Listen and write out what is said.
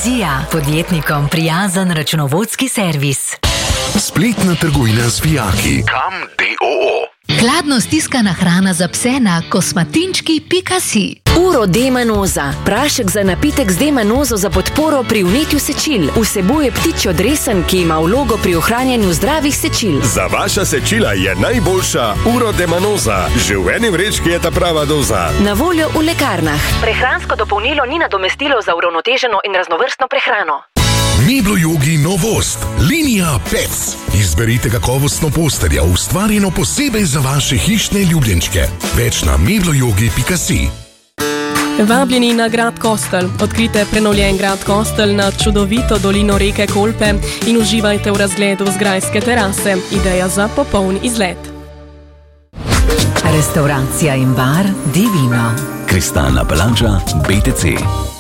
Vizija, podjetnikom prijazen računovodski servis. Spletna trgovina z vijaki. Kam d.o.o. Hladno stiskana hrana za pse na kosmatinčki.si. Uro D-manoza. Prašek za napitek z D-manozo za podporo pri vnetju sečil. Vsebuje ptičjo dresen, ki ima vlogo pri ohranjanju zdravih sečil. Za vaša sečila je najboljša Uro D-manoza. Že v eni vrečki je ta prava doza. Na voljo v lekarnah. Prehransko dopolnilo ni nadomestilo za uravnoteženo in raznovrstno prehrano. Meblojogi novost. Linija Pets. Izberite kakovostno posterja, ustvarjeno posebej za vaše hišne ljubljenčke. Več na meblojogi.si. Vabljeni na grad Kostel. Odkrite prenovljen grad Kostel na čudovito dolino reke Kolpe in uživajte v razgledu z grajske terase. Ideja za popoln izlet. Restauracija in bar Divino. Kristalna plaža BTC.